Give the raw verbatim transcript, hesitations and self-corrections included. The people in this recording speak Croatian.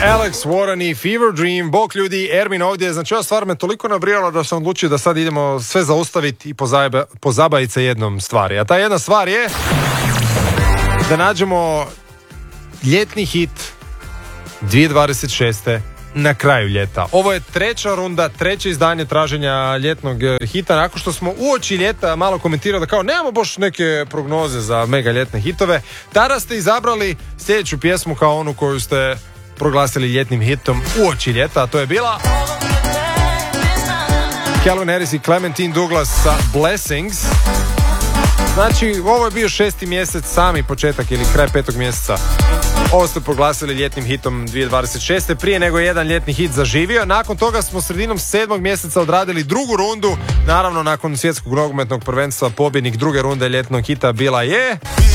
Alex Warren i Fever Dream. Bok ljudi, Ermin ovdje. Znači ova stvar me toliko nabrijala da sam odlučio da sad idemo sve zaustaviti i pozajba, pozabaviti se jednom stvari. A ta jedna stvar je da nađemo ljetni hit dvije tisuće dvadeset šeste na kraju ljeta. Ovo je treća runda, treće izdanje traženja ljetnog hita. Nakon što smo uoči ljeta malo komentirali da kao nemamo baš neke prognoze za mega ljetne hitove, tada ste izabrali sljedeću pjesmu kao onu koju ste proglasili ljetnim hitom uoči ljeta, a to je bila Calvin Harris i Clementine Douglas sa Blessings. Znači, ovo je bio šesti mjesec, sami početak ili kraj petog mjeseca. Ovo ste proglasili ljetnim hitom dvije tisuće dvadeset šeste prije nego je jedan ljetni hit zaživio. Nakon toga smo sredinom sedmog mjeseca odradili drugu rundu. Naravno, nakon svjetskog nogometnog prvenstva pobjednik druge runde ljetnog hita bila je